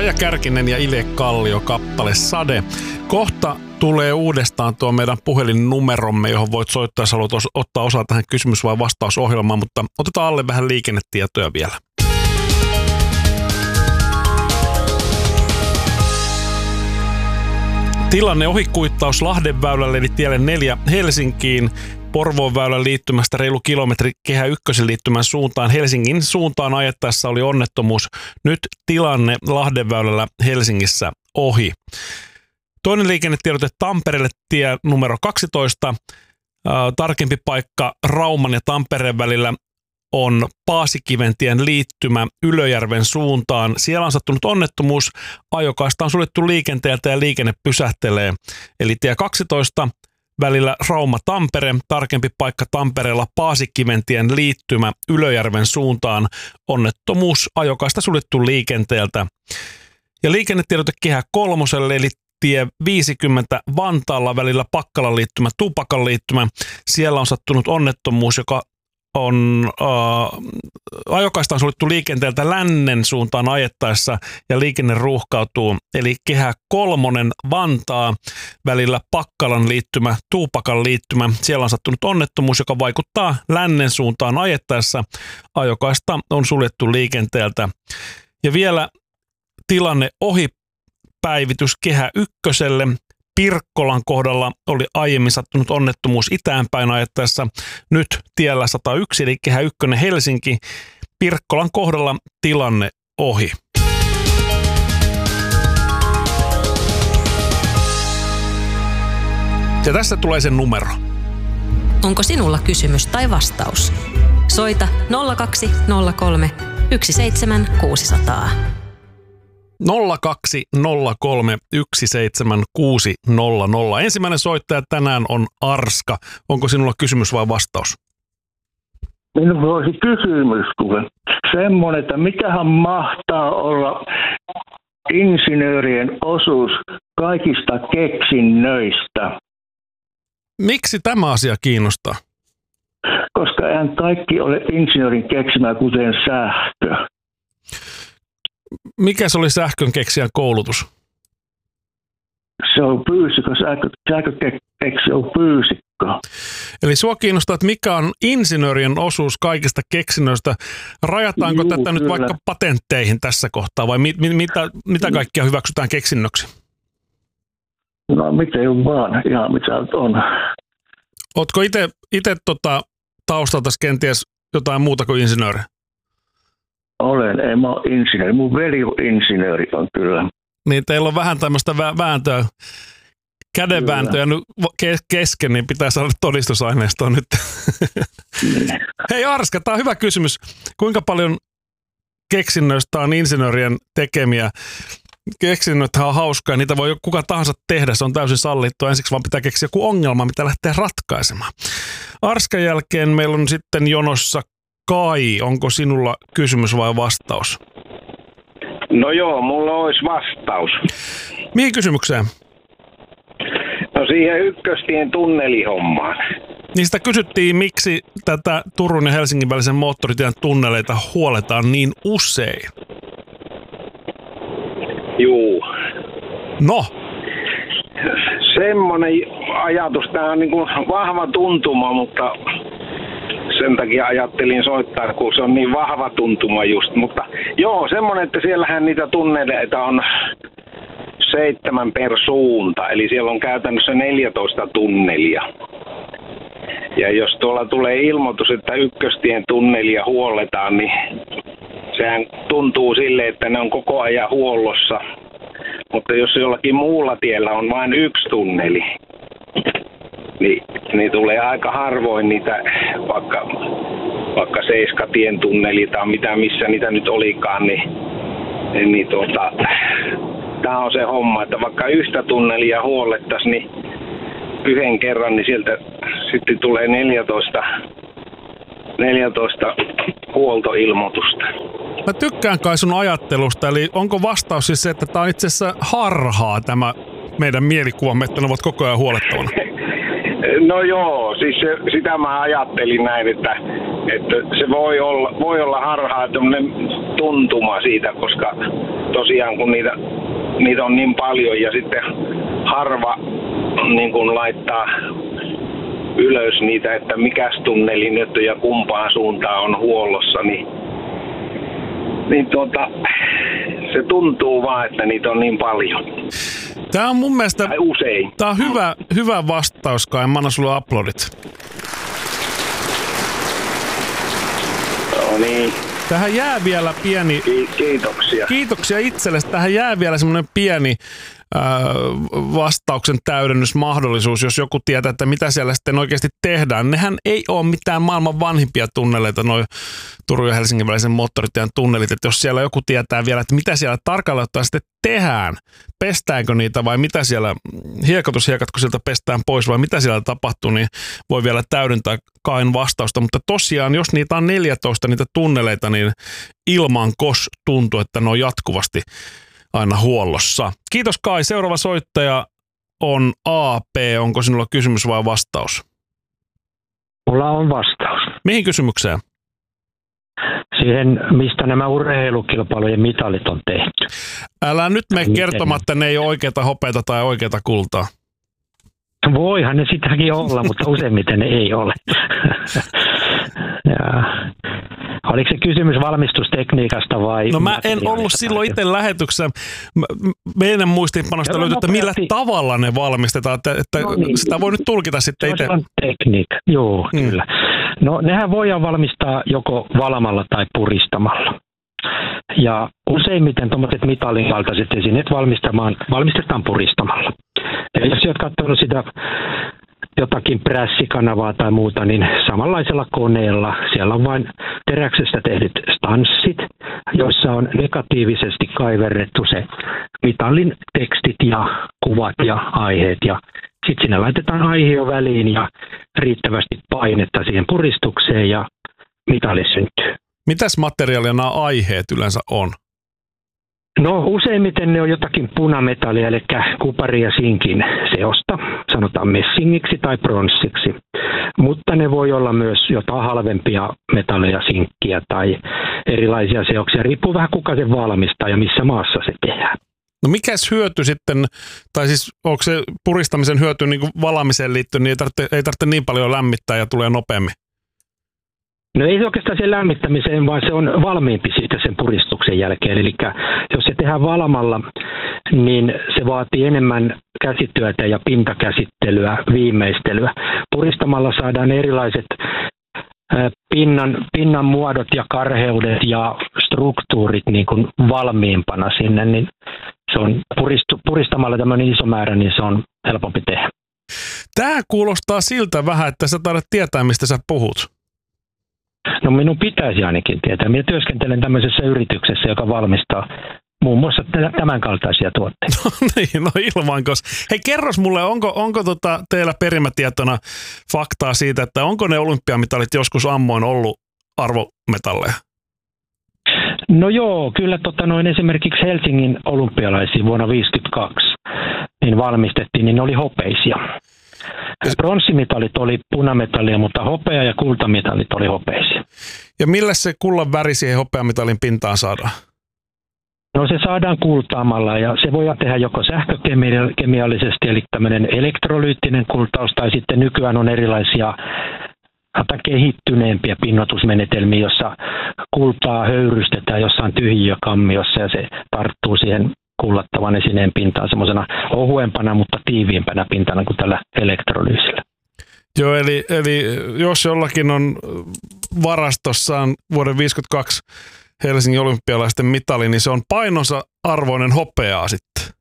Maija Kärkinen ja Ilje Kallio kappale Sade. Kohta tulee uudestaan tuo meidän puhelinnumeromme, johon voit soittaa, jos haluat ottaa osaa tähän kysymys- vai vastausohjelmaan, mutta otetaan alle vähän liikennetietoja vielä. Tilanne ohikuittaus Lahdenväylälle eli tielle 4 Helsinkiin. Porvoon väylän liittymästä reilu kilometri Kehä Ykkösen liittymän suuntaan. Helsingin suuntaan ajettaessa oli onnettomuus. Nyt tilanne Lahdenväylällä Helsingissä ohi. Toinen liikennetiedote Tampereelle tie numero 12. Tarkempi paikka Rauman ja Tampereen välillä on Paasikiventien liittymä Ylöjärven suuntaan. Siellä on sattunut onnettomuus. Ajokaista on suljettu liikenteeltä ja liikenne pysähtelee. Eli tie 12 välillä Rauma-Tampere, tarkempi paikka Tampereella Paasikiventien liittymä Ylöjärven suuntaan. Onnettomuus, ajokaista suljettu liikenteeltä. Ja liikennetiedote Kehä Kolmoselle eli tie 50 Vantaalla välillä Pakkalan liittymä Tupakan liittymä. Siellä on sattunut onnettomuus, joka on ajokaista on suljettu liikenteeltä lännen suuntaan ajettaessa ja liikenne ruuhkautuu. Eli Kehä Kolmonen Vantaa välillä Pakkalan liittymä, Tuupakan liittymä. Siellä on sattunut onnettomuus, joka vaikuttaa lännen suuntaan ajettaessa. Ajokaista on suljettu liikenteeltä. Ja vielä tilanne ohi päivitys Kehä Ykköselle. Pirkkolan kohdalla oli aiemmin sattunut onnettomuus itäänpäin ajettaessa. Nyt tiellä 101 eli Kehä 1 Helsinki. Pirkkolan kohdalla tilanne ohi. Ja tässä tulee sen numero. Onko sinulla kysymys tai vastaus? Soita 0203 17600. 0203 17600. Ensimmäinen soittaja tänään on Arska. Onko sinulla kysymys vai vastaus? Minulla olisi kysymys, semmoinen, että mikähän mahtaa olla insinöörien osuus kaikista keksinnöistä? Miksi tämä asia kiinnostaa? Koska eihän kaikki ole insinöörin keksimää, kuten sähkö. Mikä se oli sähkön keksijän koulutus? Se on fyysikko, sähkökeksijä on fyysikko. Eli sua kiinnostaa, että mikä on insinöörien osuus kaikista keksinnöistä. Rajataanko tätä nyt vaikka patentteihin tässä kohtaa vai mitä kaikkia hyväksytään keksinnöksi? No miten vaan, ihan mitä on. Ootko itse taustalta kenties jotain muuta kuin insinööri? Olen, en mä ole insinööri. Mun veli on insinööri on kyllä. Niin teillä on vähän tämmöistä vääntöä, kädenvääntöä nyt kesken, niin pitää saada todistusaineistoa nyt. Hei Arska, tää on hyvä kysymys. Kuinka paljon keksinnöistä on insinöörien tekemiä? Keksinnöthän on hauskaa, niitä voi kuka tahansa tehdä, se on täysin sallittua. Ensiksi vaan pitää keksiä joku ongelma, mitä lähtee ratkaisemaan. Arskan jälkeen meillä on sitten jonossa Kai. Onko sinulla kysymys vai vastaus? No joo, mulla olisi vastaus. Mihin kysymykseen? No siihen Ykköstien tunnelihommaan. Niistä kysyttiin, miksi tätä Turun ja Helsingin välisen moottoritien tunneleita huoletaan niin usein. Juu. No? Semmoinen ajatus, tämä on niin kuin vahva tuntuma, mutta sen takia ajattelin soittaa, kun se on niin vahva tuntuma just. Mutta joo, semmoinen, että siellähän niitä tunneleita on 7 per suunta, eli siellä on käytännössä 14 tunnelia. Ja jos tuolla tulee ilmoitus, että Ykköstien tunnelia huolletaan, niin sehän tuntuu sille, että ne on koko ajan huollossa. Mutta jos jollakin muulla tiellä on vain 1 tunneli, niin tulee aika harvoin niitä vaikka Seiskatien tunneli tai missä niitä nyt olikaan, niin tämä on se homma, että vaikka yhtä tunnelia huollettaisiin, niin yhden kerran, niin sieltä sitten tulee 14 huoltoilmoitusta. Mä tykkään kai sun ajattelusta, eli onko vastaus siis se, että tämä on itse asiassa harhaa tämä meidän mielikuvamme, että ne ovat koko ajan huolettavana? No joo, siis sitä mä ajattelin näin, että se voi olla harhaa tämmöinen tuntuma siitä, koska tosiaan kun niitä on niin paljon ja sitten harva niin kun laittaa ylös niitä, että mikäs tunneli nyt ja kumpaan suuntaan on huollossa, niin se tuntuu vaan, että niitä on niin paljon. Tämä on mun mielestä usein. Tämä on hyvä vastaus, Kai. Mä annan sulle aplodit. No niin. Tähän jää vielä pieni... Kiitoksia. Kiitoksia itsellesi. Tähän jää vielä semmoinen pieni vastauksen täydennysmahdollisuus, jos joku tietää, että mitä siellä sitten oikeasti tehdään. Nehän ei ole mitään maailman vanhimpia tunneleita, noi Turun ja Helsingin välisen moottoritien tunnelit, että jos siellä joku tietää vielä, että mitä siellä tarkalleen ottaen sitten tehdään, pestäänkö niitä vai mitä siellä, hiekotushiekat, kun sieltä pestään pois vai mitä siellä tapahtuu, niin voi vielä täydentää Kain vastausta, mutta tosiaan, jos niitä on 14 niitä tunneleita, niin ilman kos tuntuu, että ne on jatkuvasti aina huollossa. Kiitos Kai. Seuraava soittaja on AP. Onko sinulla kysymys vai vastaus? Mulla on vastaus. Mihin kysymykseen? Siihen, mistä nämä urheilukilpailujen mitalit on tehty. Älä nyt mene kertomaan, että ne ei ole oikeita hopeita tai oikeita kultaa. Voihan ne sitäkin olla, mutta useimmiten ne ei ole. Ja. Oliko se kysymys valmistustekniikasta vai... No mä en ollut silloin itse lähetyksessä. Meidän muistiinpanosta löytyy, että millä tavalla ne valmistetaan. Että niin, sitä voi nyt tulkita sitten itse. Se on tekniikka, joo, kyllä. No nehän voidaan valmistaa joko valmalla tai puristamalla. Ja useimmiten tuommoiset mitalin kaltaiset esineet valmistetaan puristamalla. Ja jos olet katsonut sitä jotakin prässikanavaa tai muuta, niin samanlaisella koneella siellä on vain teräksestä tehdyt stanssit, joissa on negatiivisesti kaiverrettu se mitallin tekstit ja kuvat ja aiheet. Ja sitten sinne laitetaan aihio väliin ja riittävästi painetta siihen puristukseen ja mitalli syntyy. Mitäs materiaalia nämä aiheet yleensä on? No useimmiten ne on jotakin punametallia, eli kupari ja sinkin seosta, sanotaan messingiksi tai pronssiksi. Mutta ne voi olla myös jotain halvempia metalleja, sinkkiä tai erilaisia seoksia. Riippuu vähän kuka se valmistaa ja missä maassa se tehdään. No mikäs hyöty sitten, tai siis onko se puristamisen hyöty niin kuin valamiseen liittyen, niin ei tarvitse niin paljon lämmittää ja tulee nopeammin? No ei se oikeastaan sen lämmittämiseen, vaan se on valmiimpi siitä sen puristuksen jälkeen. Eli jos se tehdään valmalla, niin se vaatii enemmän käsityötä ja pintakäsittelyä, viimeistelyä. Puristamalla saadaan erilaiset pinnan muodot ja karheudet ja struktuurit niin kuin valmiimpana sinne, niin se on puristamalla tämmöinen iso määrä, niin se on helpompi tehdä. Tämä kuulostaa siltä vähän, että sä taidat tietää, mistä sä puhut. No minun pitäisi ainakin tietää. Minä työskentelen tämmöisessä yrityksessä, joka valmistaa muun muassa tämän kaltaisia tuotteita. No niin, no ilmankos. Hei, kerros mulle, onko teillä perimätietona faktaa siitä, että onko ne olympiamitalit joskus ammoin ollut arvometalleja? No joo, kyllä esimerkiksi Helsingin olympialaisia vuonna 1952 niin valmistettiin, niin ne oli hopeisia. Pronssimitalit oli punametallia, mutta hopea- ja kultamitalit oli hopeisia. Ja millä se kullan väri siihen hopeamitalin pintaan saadaan? No se saadaan kultaamalla ja se voidaan tehdä joko sähkökemiallisesti, eli tämmöinen elektrolyyttinen kultaus, tai sitten nykyään on erilaisia kehittyneempiä pinnotusmenetelmiä, jossa kultaa höyrystetään jossain tyhjiökammiossa ja se tarttuu siihen kullattavan esineen pintaan semmoisena ohuempana, mutta tiiviimpänä pintana kuin tällä elektrolyysillä. Joo, eli jos jollakin on varastossaan vuoden 1952 Helsingin olympialaisten mitali, niin se on painonsa arvoinen hopeaa sitten.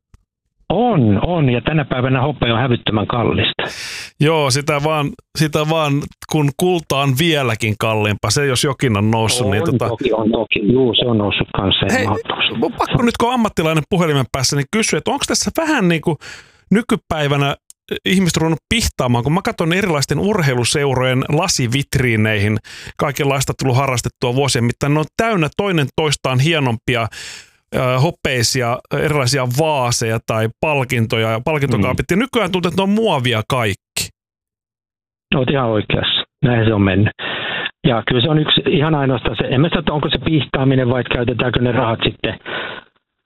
On, ja tänä päivänä hopea on hävyttömän kallista. Joo, sitä vaan, kun kulta on vieläkin kalliimpaa, se jos jokin on noussut. On toki, juu, se on noussut kanssa. Hei, pakko nyt kun ammattilainen puhelimen päässä, niin kysyä, että onko tässä vähän niin kuin nykypäivänä ihmiset ruvennut pihtaamaan, kun mä katson erilaisten urheiluseurojen lasivitriineihin, kaikenlaista tullut harrastettua vuosien mittaan, ne on täynnä toinen toistaan hienompia hopeisia, erilaisia vaaseja tai palkintoja ja palkintokaapit. Ja nykyään tuntuu, että ne on muovia kaikki. Olet ihan oikeassa. Näin se on mennyt. Ja kyllä se on yksi ihan ainoastaan se, en mä sano, onko se pihtaaminen vai käytetäänkö ne rahat sitten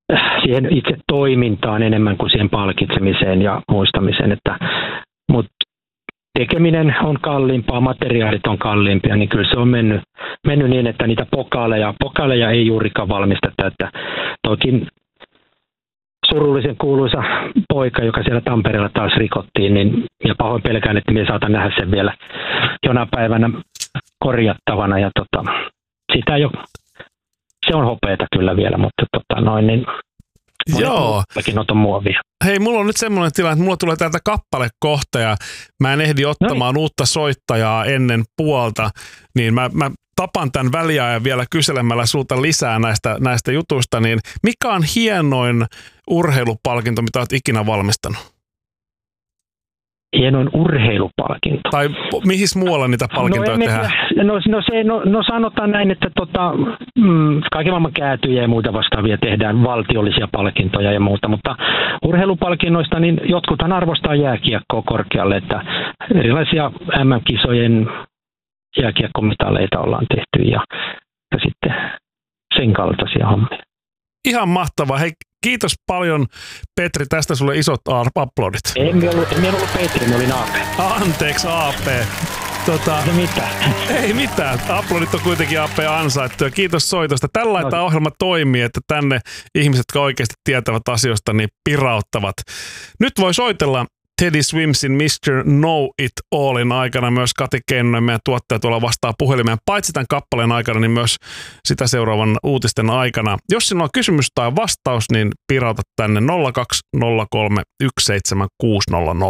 siihen itse toimintaan enemmän kuin siihen palkitsemiseen ja muistamiseen, mutta tekeminen on kalliimpaa, materiaalit on kalliimpia, niin kyllä se on mennyt niin, että niitä pokaaleja ei juurikaan valmisteta, että toki surullisen kuuluisa poika, joka siellä Tampereella taas rikottiin, niin ja pahoin pelkään, että minä saatan nähdä sen vielä jonain päivänä korjattavana ja sitä jo, se on hopeeta kyllä vielä, mutta niin joo. On muovia. Hei, mulla on nyt semmoinen tilanne, että mulla tulee täältä kappale kohta ja mä en ehdi ottamaan uutta soittajaa ennen puolta, niin mä tapan tämän väliajan vielä kyselemällä sulta lisää näistä jutuista, niin mikä on hienoin urheilupalkinto, mitä olet ikinä valmistanut? Hienoin urheilupalkinto. Tai mihin muualla niitä palkintoja tehdään? No sanotaan näin, että kaiken maailman käätyjä ja muita vastaavia tehdään, valtiollisia palkintoja ja muuta, mutta urheilupalkinnoista niin jotkuthan arvostaa jääkiekkoa korkealle, että erilaisia MM-kisojen jääkiekkomitaleita ollaan tehty ja sitten sen kaltaisia hommia. Ihan mahtavaa. Hei, kiitos paljon, Petri, tästä sulle isot aplodit. En ollut Petri, mä olin AP. Anteeksi, AP. No mitä? Ei mitään. Aplodit on kuitenkin AP ansaittu ja kiitos soitosta. Tällainen ohjelma toimii, että tänne ihmiset, jotka oikeasti tietävät asioista, niin pirauttavat. Nyt voi soitella Teddy Swimsin Mr. Know It Allin aikana myös Kati Keinonen, meidän tuottaja tuolla vastaa puhelimeen. Paitsi tämän kappaleen aikana, niin myös sitä seuraavan uutisten aikana. Jos sinulla on kysymys tai vastaus, niin pirauta tänne 0203 17600.